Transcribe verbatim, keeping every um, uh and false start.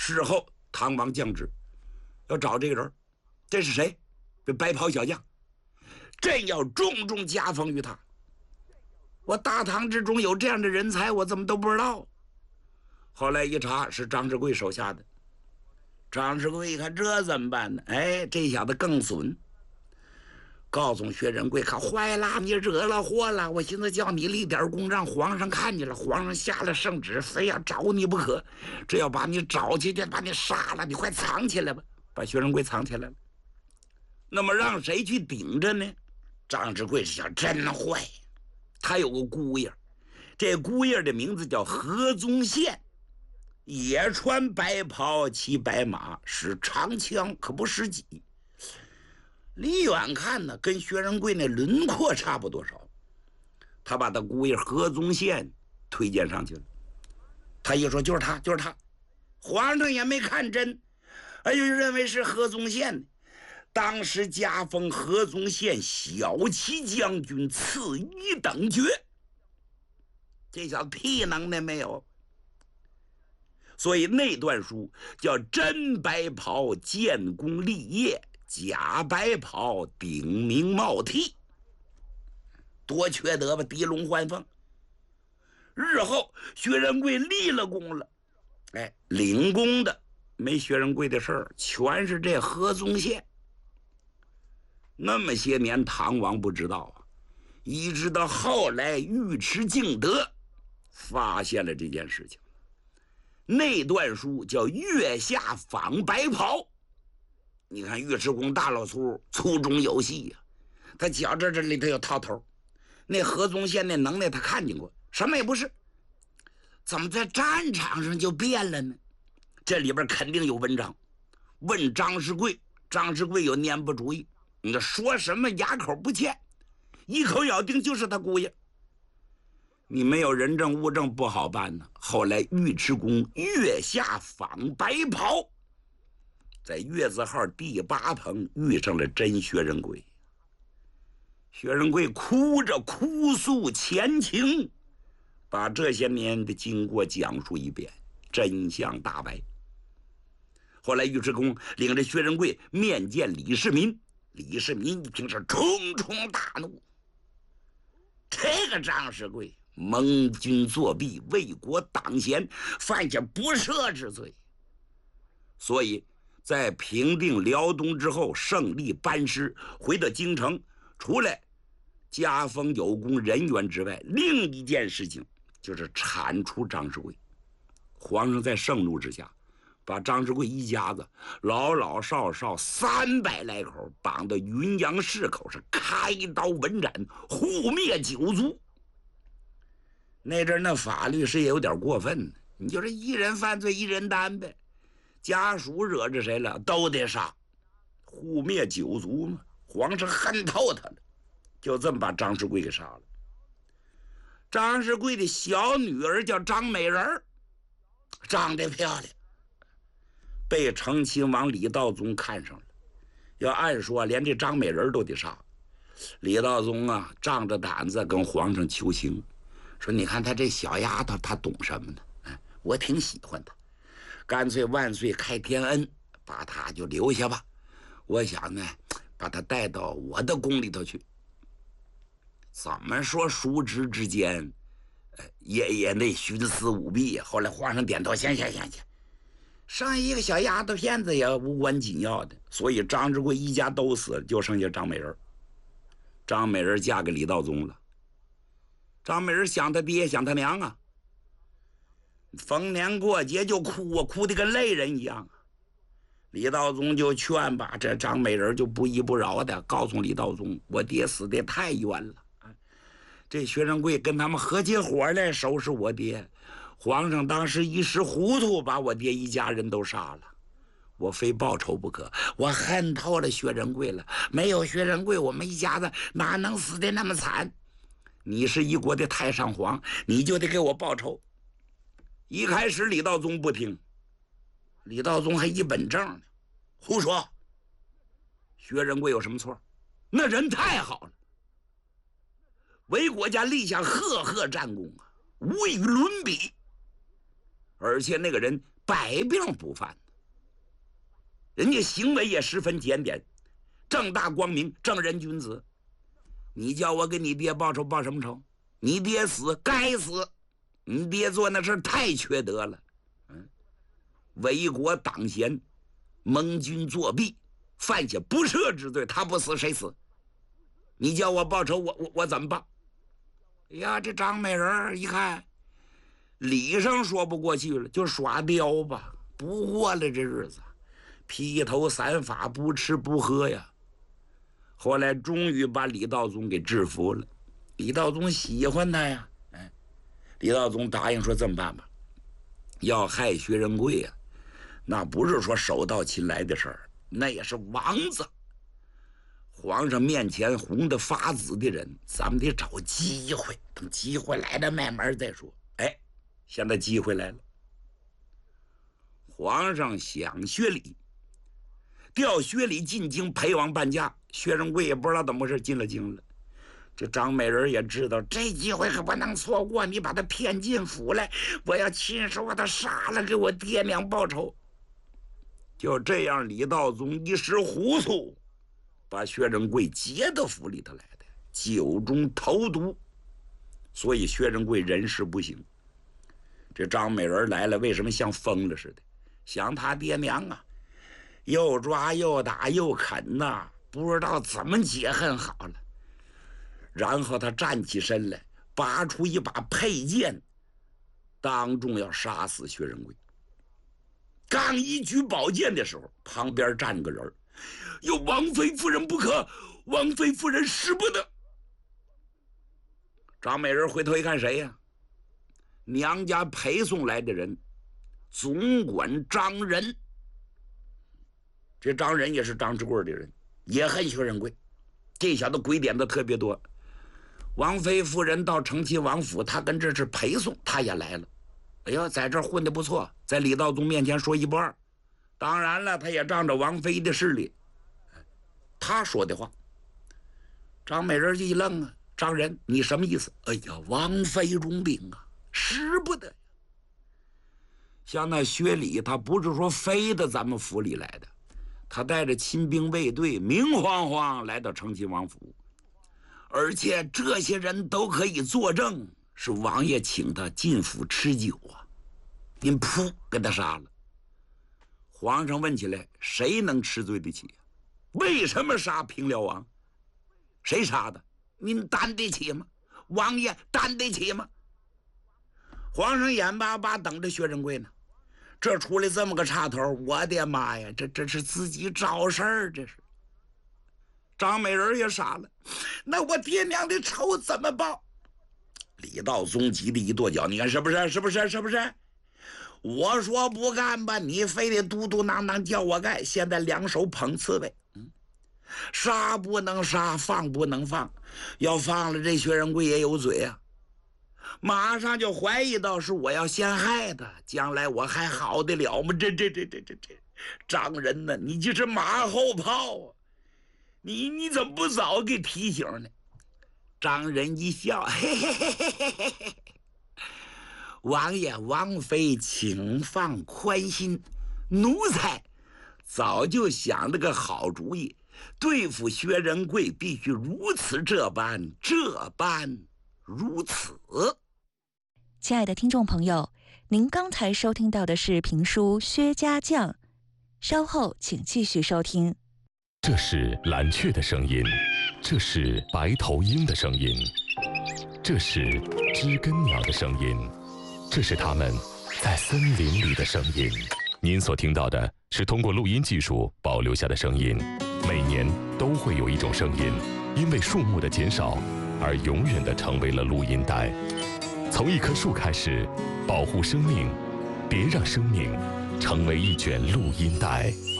事后唐王降旨，要找这个人，这是谁？这白袍小将，朕要重重加封于他。我大唐之中有这样的人才，我怎么都不知道。后来一查，是张士贵手下的。张士贵一看，这怎么办呢？哎，这小子更损。告诉薛仁贵，可坏了，你惹了祸了！我寻思叫你立点功，让皇上看见了，皇上下了圣旨，非要找你不可。这要把你找去，就把你杀了，你快藏起来吧！把薛仁贵藏起来了。那么让谁去顶着呢？张士贵是想真坏，他有个姑爷，这姑爷的名字叫何宗宪，也穿白袍，骑白马，使长枪，可不识己。离远看呢，跟薛仁贵那轮廓差不多少。他把他姑爷何宗宪推荐上去了。他一说就是他，就是他，皇上也没看真，哎呦，认为是何宗宪。当时加封何宗宪骁骑将军，赐一等爵。这小子屁能耐没有？所以那段书叫真白袍建功立业，假白袍顶名冒替，多缺德吧！狄龙换凤。日后薛仁贵立了功了，哎，领功的没薛仁贵的事儿，全是这何宗宪。那么些年，唐王不知道啊，一直到后来尉迟敬德发现了这件事情。那段书叫《月下访白袍》。你看尉迟恭大老粗，粗中有细呀、啊，他觉着这里头有套头。那何宗宪那能耐他看见过，什么也不是，怎么在战场上就变了呢？这里边肯定有文章。问张士贵，张士贵有念不主意，你说什么哑口不欠，一口咬定就是他姑爷。你没有人证物证不好办呢。后来尉迟恭月下访白袍，在月字号第八棚遇上了真薛仁贵。薛仁贵哭着哭诉前情，把这些年的经过讲述一遍，真相大白。后来尉迟恭领着薛仁贵面见李世民，李世民一听是冲冲大怒，这个张士贵盟军作弊，为国党贤，犯下不赦之罪。所以在平定辽东之后，胜利班师，回到京城，除了加封有功人员之外，另一件事情就是铲除张士贵。皇上在盛怒之下，把张士贵一家子老老少少三百来口绑到云阳市口上，开刀文斩，护灭九族。那阵那法律是也有点过分的，你就是一人犯罪一人担呗，家属惹着谁了都得杀，护灭九族嘛。皇上恨透他了，就这么把张士贵给杀了。张士贵的小女儿叫张美人，长得漂亮，被成亲王李道宗看上了。要按说连这张美人都得杀。李道宗啊，仗着胆子跟皇上求情，说你看她这小丫头，她懂什么呢？哎，我挺喜欢她，干脆万岁开天恩，把她就留下吧。我想呢，把她带到我的宫里头去。怎么说叔侄之间，呃，也也得徇私舞弊呀。后来皇上点头，行行行行，上一个小丫头片子也无关紧要的。所以张士贵一家都死了，就剩下张美人。张美人嫁给李道宗了。张美人想他爹想他娘啊，逢年过节就哭啊，哭得跟泪人一样啊。李道宗就劝吧，这张美人就不依不饶的告诉李道宗，我爹死得太冤了，这薛仁贵跟他们合起伙来收拾我爹，皇上当时一时糊涂，把我爹一家人都杀了，我非报仇不可，我恨透了薛仁贵了，没有薛仁贵，我们一家子哪能死得那么惨？你是一国的太上皇，你就得给我报仇。一开始李道宗不听，李道宗还一本正呢，胡说，薛仁贵有什么错？那人太好了，为国家立下赫赫战功啊，无与伦比。而且那个人百病不犯，人家行为也十分检点，正大光明，正人君子。你叫我给你爹报仇，报什么仇？你爹死该死，你爹做那事太缺德了。嗯，为国党贤，盟军作弊，犯下不赦之罪，他不死谁死？你叫我报仇，我我我怎么报？哎呀，这张美人一看，理上说不过去了，就耍刁吧，不过了这日子，披头散发，不吃不喝呀。后来终于把李道宗给制服了。李道宗喜欢他呀，哎，李道宗答应说这么办吧，要害薛仁贵呀，那不是说手到擒来的事儿，那也是王子。皇上面前红得发紫的人，咱们得找机会，等机会来了慢慢再说。哎，现在机会来了，皇上想薛礼，调薛礼进京陪王伴驾。薛仁贵也不知道怎么回事进了京了。这张美人也知道这机会可不能错过，你把他骗进府来，我要亲手把他杀了，给我爹娘报仇。就这样，李道宗一时糊涂，把薛仁贵接到府里头来的，酒中投毒，所以薛仁贵人事不省。这张美人来了，为什么像疯了似的？想他爹娘啊，又抓又打又啃呐、啊，不知道怎么解恨好了。然后他站起身来，拔出一把佩剑，当众要杀死薛仁贵。刚一举宝剑的时候，旁边站个人，有王妃夫人不可，王妃夫人使不得。张美人回头一看，谁呀？娘家陪送来的人，总管张仁。这张仁也是张之贵的人，也恨薛仁贵。这小子鬼点子特别多。王妃夫人到承亲王府，他跟这是陪送，他也来了。哎呦，在这儿混得不错，在李道宗面前说一不二。当然了，他也仗着王妃的势力，他说的话。张美人就一愣啊，张仁，你什么意思？哎呀，王妃容禀啊，使不得。像那薛礼，他不是说飞到咱们府里来的，他带着亲兵卫队，明晃晃来到承亲王府。而且这些人都可以作证，是王爷请他进府吃酒啊！您噗给他杀了。皇上问起来，谁能吃罪得起？为什么杀平辽王？谁杀的？您担得起吗？王爷担得起吗？皇上眼巴巴等着薛仁贵呢，这出来这么个岔头，我的妈呀，这这是自己找事儿，这是。张美人也傻了，那我爹娘的仇怎么报？李道宗急得一跺脚，你看是不是？是不是？是不是？我说不干吧，你非得嘟嘟囔囔叫我干。现在两手捧刺猬，嗯，杀不能杀，放不能放，要放了这薛仁贵也有嘴啊，马上就怀疑到是我要陷害他，将来我还好得了吗？这这这这这这，张仁呢，你就是马后炮啊！你你怎么不早给提醒呢？张仁一笑，嘿嘿嘿嘿嘿嘿嘿。王爷王妃请放宽心，奴才早就想了个好主意，对付薛仁贵必须如此这般，这般如此。 亲爱的听众朋友，您刚才收听到的是评书《薛家将》，稍后请继续收听。 这是蓝雀的声音，这是白头鹰的声音，这是知更鸟的声音，这是它们在森林里的声音。您所听到的是通过录音技术保留下的声音。每年都会有一种声音，因为树木的减少而永远地成为了录音带。从一棵树开始，保护生命，别让生命成为一卷录音带。